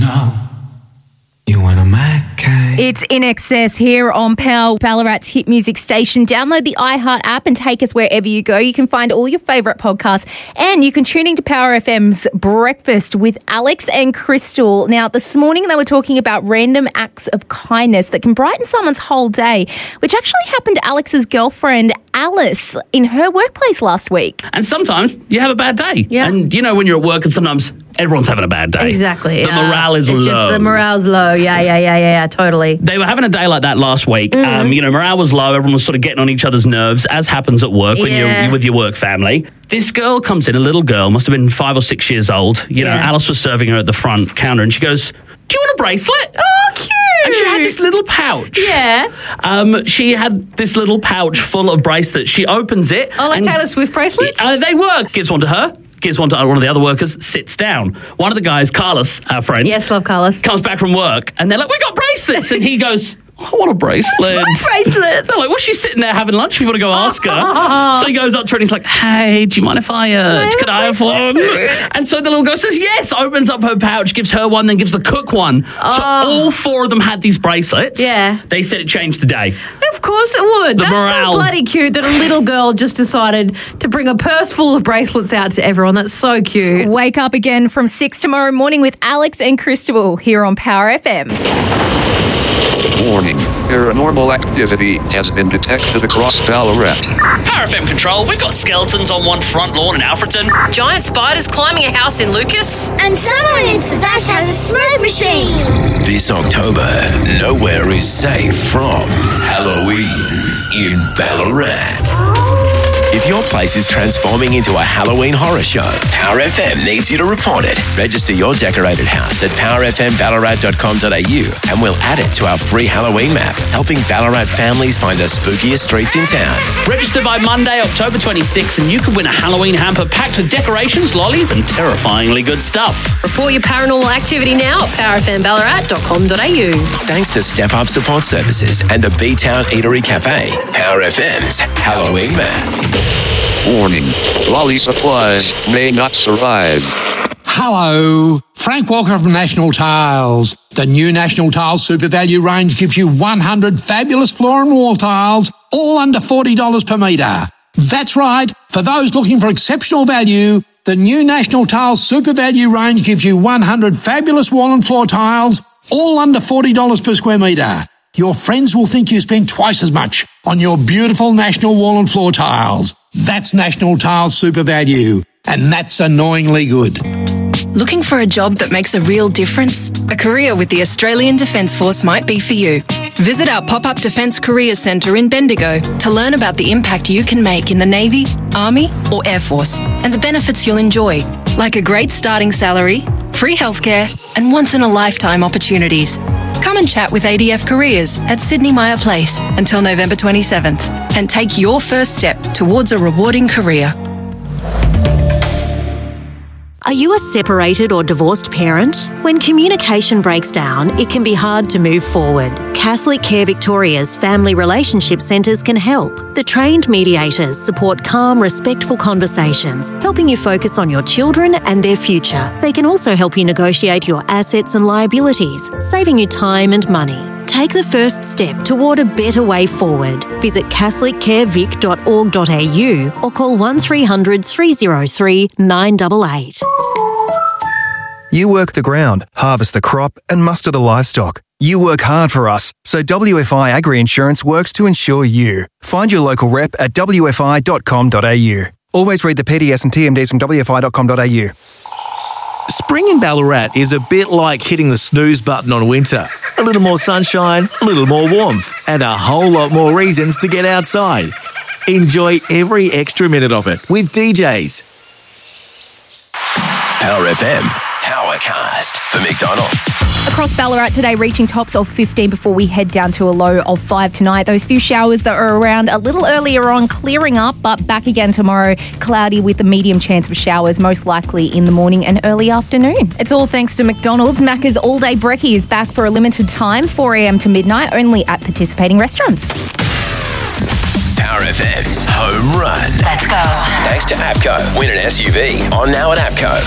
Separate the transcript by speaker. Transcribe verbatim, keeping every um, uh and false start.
Speaker 1: know you want a Mackay.
Speaker 2: It's In Excess here on Power, Ballarat's hit music station. Download the iHeart app and take us wherever you go. You can find all your favourite podcasts and you can tune into Power F M's Breakfast with Alex and Crystal. Now, this morning they were talking about random acts of kindness that can brighten someone's whole day, which actually happened to Alex's girlfriend, Alice, in her workplace last week.
Speaker 3: And sometimes you have a bad day.
Speaker 2: Yeah.
Speaker 3: And you know when you're at work and sometimes everyone's having a bad day.
Speaker 4: Exactly.
Speaker 3: The morale is
Speaker 4: it's
Speaker 3: low.
Speaker 4: Just the morale's low. Yeah, yeah, yeah, yeah, yeah, totally.
Speaker 3: They were having a day like that last week.
Speaker 4: Mm-hmm.
Speaker 3: Um, you know, morale was low. Everyone was sort of getting on each other's nerves, as happens at work when
Speaker 4: Yeah.
Speaker 3: you're with your work family. This girl comes in, a little girl, must have been five or six years old. You know,
Speaker 4: Yeah.
Speaker 3: Alice was serving her at the front counter and she goes, "Do you want a bracelet?"
Speaker 4: Oh, cute.
Speaker 3: And she had this little pouch.
Speaker 4: Yeah.
Speaker 3: Um, she had this little pouch full of bracelets. She opens it.
Speaker 4: Oh, like
Speaker 3: and-
Speaker 4: Taylor Swift bracelets?
Speaker 3: Uh, they were. Gives one to her. Gives one to one of the other workers. Sits down. One of the guys, Carlos, our friend.
Speaker 4: Yes, love Carlos.
Speaker 3: Comes back from work and they're like, "We got bracelets," and he goes, "I want a bracelet."
Speaker 4: My bracelet.
Speaker 3: They're like, "Well, she's sitting there having lunch. You want to go ask her?" So he goes up to her and he's like, "Hey, do you mind if I, uh, could I have one?" And so the little girl says, "Yes," opens up her pouch, gives her one, then gives the cook one. So all four of them had these bracelets.
Speaker 4: Yeah.
Speaker 3: They said it changed the day.
Speaker 4: Of course it would.
Speaker 3: The
Speaker 4: That's
Speaker 3: morale.
Speaker 4: so bloody cute that a little girl just decided to bring a purse full of bracelets out to everyone. That's so cute.
Speaker 2: Wake up again from six tomorrow morning with Alex and Crystal here on Power F M.
Speaker 5: Warning, paranormal activity has been detected across Ballarat.
Speaker 3: Power F M control. We've got skeletons on one front lawn in Alfreton.
Speaker 6: Giant spiders climbing a house in Lucas.
Speaker 7: And someone in Sebastian has a smoke machine.
Speaker 1: This October, nowhere is safe from Halloween in Ballarat. If your place is transforming into a Halloween horror show, Power F M needs you to report it. Register your decorated house at power f m ballarat dot com dot a u and we'll add it to our free Halloween map, helping Ballarat families find the spookiest streets in town.
Speaker 3: Register by Monday, October twenty-sixth, and you can win a Halloween hamper packed with decorations, lollies, and terrifyingly good stuff.
Speaker 6: Report your paranormal activity now at power f m ballarat dot com dot a u.
Speaker 1: Thanks to Step Up Support Services and the B-Town Eatery Cafe, Power F M's Halloween map.
Speaker 5: Warning, lolly supplies may not survive.
Speaker 8: Hello, Frank Walker from National Tiles. The new National Tiles Super Value range gives you one hundred fabulous floor and wall tiles, all under forty dollars per metre. That's right, for those looking for exceptional value, the new National Tiles Super Value range gives you one hundred fabulous wall and floor tiles, all under forty dollars per square metre. Your friends will think you spend twice as much on your beautiful National wall and floor tiles. That's National Tiles Super Value, and that's annoyingly good.
Speaker 9: Looking for a job that makes a real difference? A career with the Australian Defence Force might be for you. Visit our pop-up Defence Career Centre in Bendigo to learn about the impact you can make in the Navy, Army or Air Force and the benefits you'll enjoy, like a great starting salary, free healthcare and once-in-a-lifetime opportunities. Come and chat with A D F Careers at Sydney Myer Place until November twenty-seventh and take your first step towards a rewarding career.
Speaker 10: Are you a separated or divorced parent? When communication breaks down, it can be hard to move forward. Catholic Care Victoria's Family Relationship Centres can help. The trained mediators support calm, respectful conversations, helping you focus on your children and their future. They can also help you negotiate your assets and liabilities, saving you time and money. Take the first step toward a better way forward. Visit catholic care vic dot org dot a u or call one three hundred, three oh three, nine eight eight.
Speaker 11: You work the ground, harvest the crop and muster the livestock. You work hard for us, so W F I Agri Insurance works to insure you. Find your local rep at w f i dot com dot a u. Always read the P D S and T M Ds from w f i dot com dot a u.
Speaker 12: Spring in Ballarat is a bit like hitting the snooze button on winter. A little more sunshine, a little more warmth, and a whole lot more reasons to get outside. Enjoy every extra minute of it with D Js.
Speaker 1: Power F M, Powercast for McDonald's.
Speaker 2: Across Ballarat today, reaching tops of fifteen before we head down to a low of five tonight. Those few showers that are around a little earlier on clearing up, but back again tomorrow, cloudy with a medium chance of showers, most likely in the morning and early afternoon. It's all thanks to McDonald's. Macca's All Day Brekkie is back for a limited time, four a.m. to midnight, only at participating restaurants.
Speaker 1: Power F M's Home Run.
Speaker 6: Let's go.
Speaker 1: Thanks to APCO. Win an S U V on now at APCO.